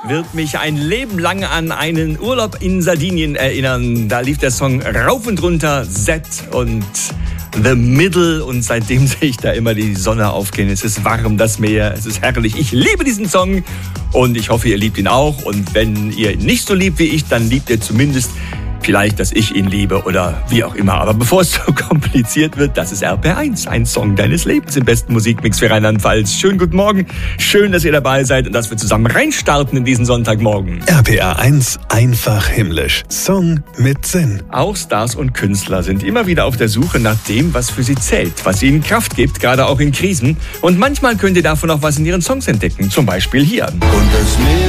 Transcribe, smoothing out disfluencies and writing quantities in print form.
wird mich ein Leben lang an einen Urlaub in Sardinien erinnern. Da lief der Song rauf und runter, Z und The Middle, und seitdem sehe ich da immer die Sonne aufgehen. Es ist warm, das Meer, es ist herrlich. Ich liebe diesen Song und ich hoffe, ihr liebt ihn auch. Und wenn ihr ihn nicht so liebt wie ich, dann liebt ihr zumindest vielleicht, dass ich ihn liebe oder wie auch immer. Aber bevor es so kompliziert wird, das ist RPR1, ein Song deines Lebens im besten Musikmix für Rheinland-Pfalz. Schönen guten Morgen, schön, dass ihr dabei seid und dass wir zusammen reinstarten in diesen Sonntagmorgen. RPR1, einfach himmlisch. Song mit Sinn. Auch Stars und Künstler sind immer wieder auf der Suche nach dem, was für sie zählt, was ihnen Kraft gibt, gerade auch in Krisen. Und manchmal könnt ihr davon auch was in ihren Songs entdecken, zum Beispiel hier. Und das